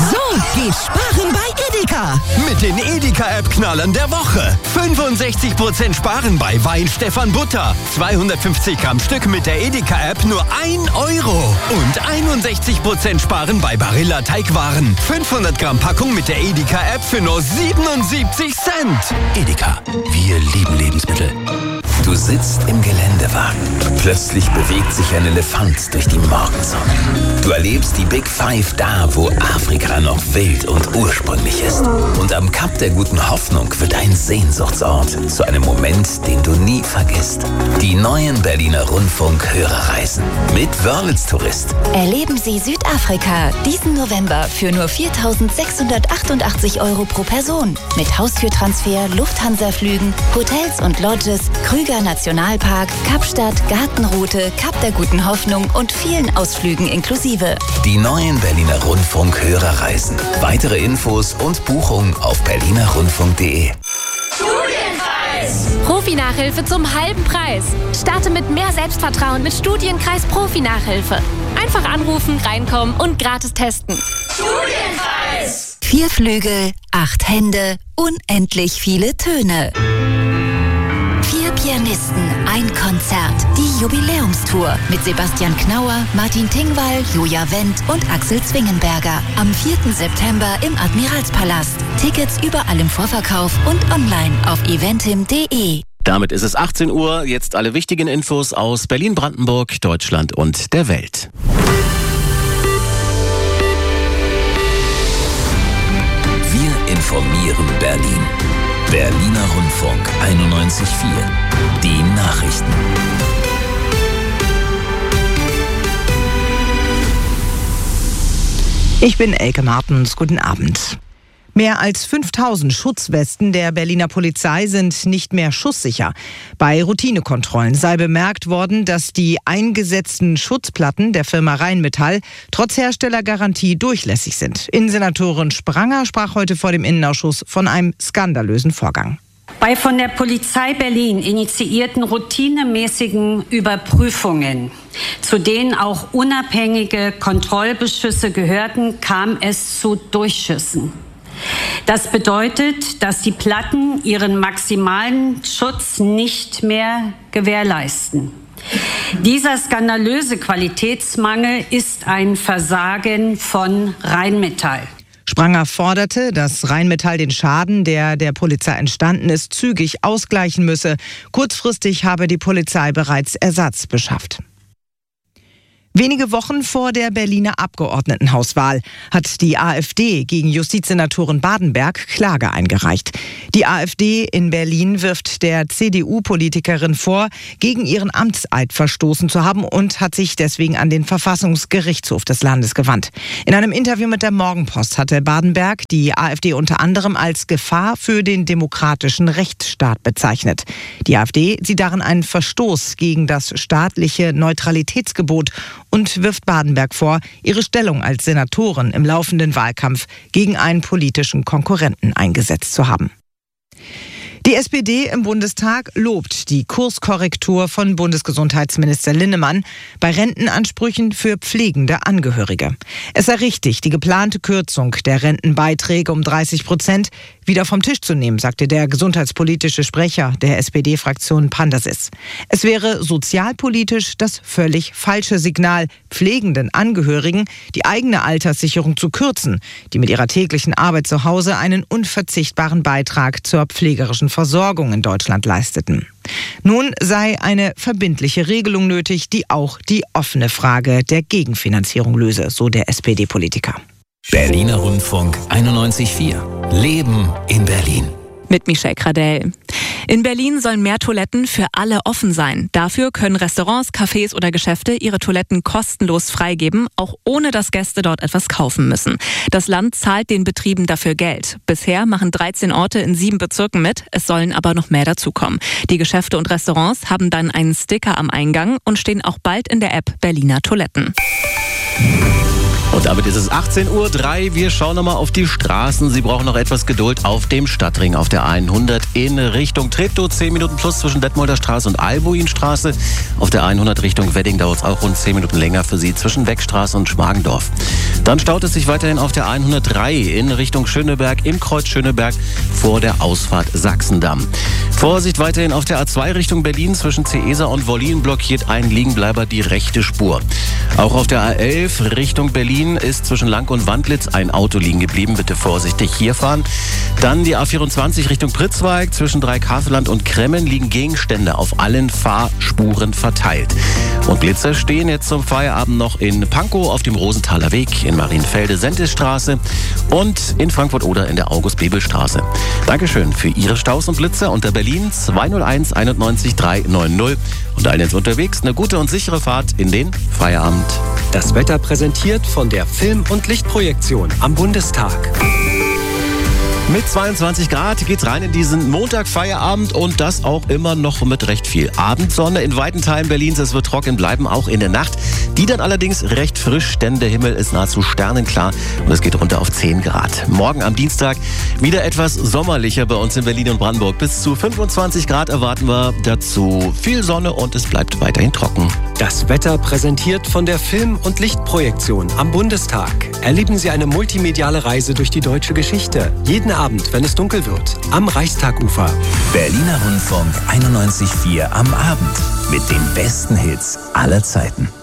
So, geh sparen bei Edeka. Mit den Edeka-App-Knallern der Woche. 65% sparen bei Wein Stefan Butter. 250 Gramm Stück mit der Edeka-App nur 1 Euro. Und 61% sparen bei Barilla Teigwaren. 500 Gramm Packung mit der Edeka-App für nur 77 Cent. Edeka, wir lieben Lebensmittel. Du sitzt im Geländewagen. Plötzlich bewegt sich ein Elefant durch die Morgensonne. Du erlebst die Big Five da, wo Afrika noch wild und ursprünglich ist. Und am Kap der Guten Hoffnung wird ein Sehnsuchtsort zu einem Moment, den du nie vergisst. Die neuen Berliner Rundfunk-Hörerreisen mit Wörlitz Tourist. Erleben Sie Südafrika diesen November für nur 4.688 € pro Person. Mit Haustürtransfer, Lufthansa-Flügen, Hotels und Lodges, Krüger Nationalpark, Kapstadt, Gartenroute, Kap der Guten Hoffnung und vielen Ausflügen inklusive. Die neuen Berliner Rundfunk-Hörerreisen. Weitere Infos und Buchungen auf berlinerrundfunk.de. Studienkreis! Profi-Nachhilfe zum halben Preis. Starte mit mehr Selbstvertrauen mit Studienkreis Profi-Nachhilfe. Einfach anrufen, reinkommen und gratis testen. Studienkreis! 4 Flügel, 8 Hände, unendlich viele Töne. 4 Pianisten, ein Konzert. Die Jubiläumstour mit Sebastian Knauer, Martin Tingwall, Julia Wendt und Axel Zwingenberger. Am 4. September im Admiralspalast. Tickets überall im Vorverkauf und online auf eventim.de. Damit ist es 18 Uhr. Jetzt alle wichtigen Infos aus Berlin, Brandenburg, Deutschland und der Welt. Wir informieren Berlin. Berliner Rundfunk 91.4. Die Nachrichten. Ich bin Elke Martens. Guten Abend. Mehr als 5000 Schutzwesten der Berliner Polizei sind nicht mehr schusssicher. Bei Routinekontrollen sei bemerkt worden, dass die eingesetzten Schutzplatten der Firma Rheinmetall trotz Herstellergarantie durchlässig sind. Innensenatorin Spranger sprach heute vor dem Innenausschuss von einem skandalösen Vorgang. Bei von der Polizei Berlin initiierten routinemäßigen Überprüfungen, zu denen auch unabhängige Kontrollbeschlüsse gehörten, kam es zu Durchschüssen. Das bedeutet, dass die Platten ihren maximalen Schutz nicht mehr gewährleisten. Dieser skandalöse Qualitätsmangel ist ein Versagen von Rheinmetall. Spranger forderte, dass Rheinmetall den Schaden, der der Polizei entstanden ist, zügig ausgleichen müsse. Kurzfristig habe die Polizei bereits Ersatz beschafft. Wenige Wochen vor der Berliner Abgeordnetenhauswahl hat die AfD gegen Justizsenatorin Badenberg Klage eingereicht. Die AfD in Berlin wirft der CDU-Politikerin vor, gegen ihren Amtseid verstoßen zu haben und hat sich deswegen an den Verfassungsgerichtshof des Landes gewandt. In einem Interview mit der Morgenpost hatte Badenberg die AfD unter anderem als Gefahr für den demokratischen Rechtsstaat bezeichnet. Die AfD sieht darin einen Verstoß gegen das staatliche Neutralitätsgebot und wirft Badenberg vor, ihre Stellung als Senatorin im laufenden Wahlkampf gegen einen politischen Konkurrenten eingesetzt zu haben. Die SPD im Bundestag lobt die Kurskorrektur von Bundesgesundheitsminister Linnemann bei Rentenansprüchen für pflegende Angehörige. Es sei richtig, die geplante Kürzung der Rentenbeiträge um 30% wieder vom Tisch zu nehmen, sagte der gesundheitspolitische Sprecher der SPD-Fraktion Pandasis. Es wäre sozialpolitisch das völlig falsche Signal, pflegenden Angehörigen die eigene Alterssicherung zu kürzen, die mit ihrer täglichen Arbeit zu Hause einen unverzichtbaren Beitrag zur pflegerischen Versorgung in Deutschland leisteten. Nun sei eine verbindliche Regelung nötig, die auch die offene Frage der Gegenfinanzierung löse, so der SPD-Politiker. Berliner Rundfunk 91.4. Leben in Berlin. Mit Michelle Gradell. In Berlin sollen mehr Toiletten für alle offen sein. Dafür können Restaurants, Cafés oder Geschäfte ihre Toiletten kostenlos freigeben, auch ohne dass Gäste dort etwas kaufen müssen. Das Land zahlt den Betrieben dafür Geld. Bisher machen 13 Orte in 7 Bezirken mit, es sollen aber noch mehr dazukommen. Die Geschäfte und Restaurants haben dann einen Sticker am Eingang und stehen auch bald in der App Berliner Toiletten. Und damit ist es 18:03 Uhr. Wir schauen nochmal auf die Straßen. Sie brauchen noch etwas Geduld auf dem Stadtring auf der 100 in Richtung Treptow. 10 Minuten plus zwischen Detmolder Straße und Albuinstraße. Auf der 100 Richtung Wedding dauert es auch rund 10 Minuten länger für Sie zwischen Weckstraße und Schmargendorf. Dann staut es sich weiterhin auf der 103 in Richtung Schöneberg im Kreuz Schöneberg vor der Ausfahrt Sachsendamm. Vorsicht weiterhin auf der A2 Richtung Berlin zwischen Ceesa und Wollin blockiert ein Liegenbleiber die rechte Spur. Auch auf der A11 Richtung Berlin ist zwischen Lang und Wandlitz ein Auto liegen geblieben. Bitte vorsichtig hier fahren. Dann die A24 Richtung Pritzwalk. Zwischen Dreikaveland und Kremmen liegen Gegenstände auf allen Fahrspuren verteilt. Und Blitzer stehen jetzt zum Feierabend noch in Pankow auf dem Rosenthaler Weg, in Marienfelde-Sentisstraße und in Frankfurt-Oder in der August-Bebel-Straße. Dankeschön für Ihre Staus und Blitzer unter Berlin 201 91 390. Und allen jetzt unterwegs eine gute und sichere Fahrt in den Feierabend. Das Wetter präsentiert von der Film- und Lichtprojektion am Bundestag. Mit 22 Grad geht's rein in diesen Montag-Feierabend und das auch immer noch mit recht viel Abendsonne in weiten Teilen Berlins. Es wird trocken bleiben, auch in der Nacht. Die dann allerdings recht frisch, denn der Himmel ist nahezu sternenklar und es geht runter auf 10 Grad. Morgen am Dienstag wieder etwas sommerlicher bei uns in Berlin und Brandenburg. Bis zu 25 Grad erwarten wir. Dazu viel Sonne und es bleibt weiterhin trocken. Das Wetter präsentiert von der Film- und Lichtprojektion am Bundestag. Erleben Sie eine multimediale Reise durch die deutsche Geschichte. Jeden Abend, wenn es dunkel wird, am Reichstagufer. Berliner Rundfunk 91,4 am Abend mit den besten Hits aller Zeiten.